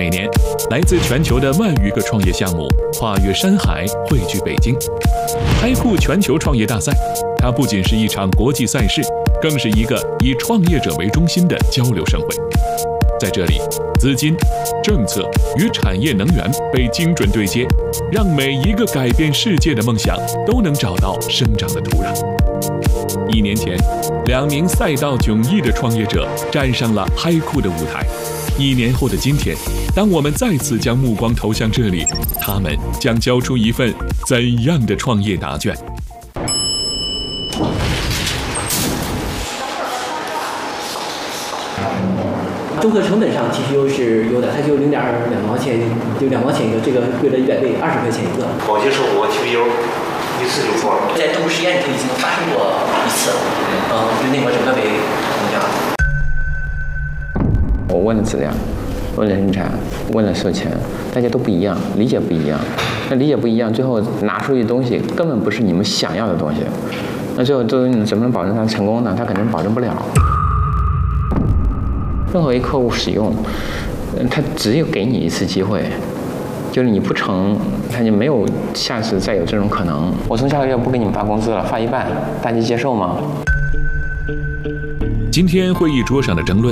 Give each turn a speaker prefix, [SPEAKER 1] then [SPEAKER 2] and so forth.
[SPEAKER 1] 每年，来自全球的万余个创业项目跨越山海汇聚北京。嗨酷全球创业大赛，它不仅是一场国际赛事，更是一个以创业者为中心的交流盛会。在这里，资金、政策与产业能源被精准对接，让每一个改变世界的梦想都能找到生长的土壤。1年前，2名赛道迥异的创业者站上了嗨酷的舞台。1年后的今天，当我们再次将目光投向这里，他们将交出一份怎样的创业答卷？
[SPEAKER 2] 综合成本上 TPU 是有的，它就0.2、2毛钱，就2毛钱一个，这个贵了100倍，20块钱一个。
[SPEAKER 3] 早期时候我 TPU 一次就做了，
[SPEAKER 2] 在动物实验里已经发生过一次，就内膜整个被怎么样？
[SPEAKER 4] 我问了质量，问了生产，问了售前，大家都不一样，理解不一样。那理解不一样，最后拿出的东西根本不是你们想要的东西。那最后你怎么能保证它成功呢？它肯定保证不了。任何一客户使用，他只有给你一次机会，就是你不成，他就没有下次再有这种可能。我从下个月不给你们发工资了，发一半，大家接受吗？
[SPEAKER 1] 今天会议桌上的争论